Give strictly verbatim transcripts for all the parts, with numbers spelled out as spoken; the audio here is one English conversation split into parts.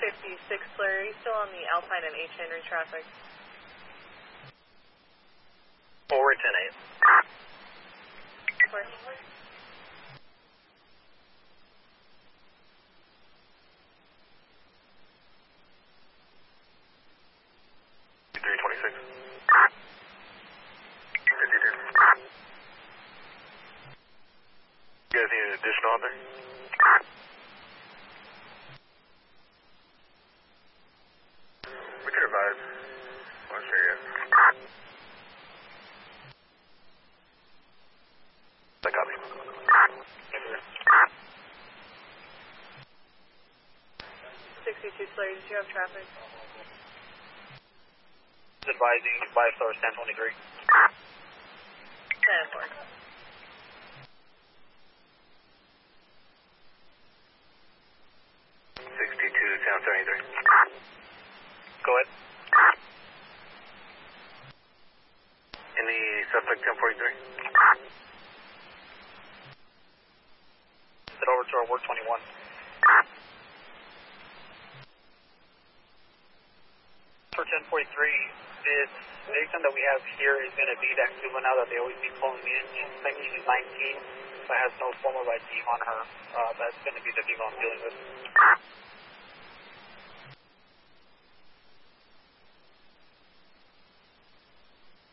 fifty-six Larry, still on the Alpine and H Henry traffic. Forward ten eight. Four. three twenty-six. fifty-two. You guys need an additional out there? We can advise. I'm sure you. I copy. sixty-two Larry, did you have traffic? Advising five stars ten twenty-three. ten four. sixty-two ten seventy-three. Go ahead. Any suspect ten forty-three? Head over to our work twenty-one. For ten forty-three, this victim that we have here is going to be that juvenile that they always be calling in. She's claiming she's nineteen, but has no form of I D on her. Uh, that's going to be the female I'm dealing with.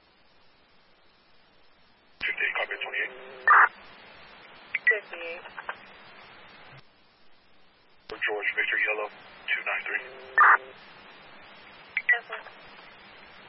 fifty-eight, copy twenty-eight. fifty-eight.